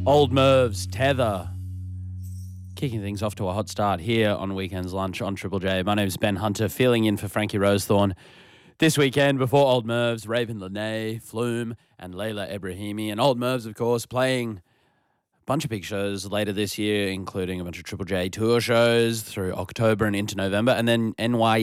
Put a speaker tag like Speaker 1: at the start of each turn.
Speaker 1: Old Mervs, Tether. Kicking things off to a hot start here on Weekends Lunch on Triple J. My name is Ben Hunter, filling in for Frankie Rosethorn. This weekend, before Old Mervs, Raven Lene, Flume, and Layla Ebrahimi. And Old Mervs, of course, playing a bunch of big shows later this year, including a bunch of Triple J tour shows through October and into November. And then NY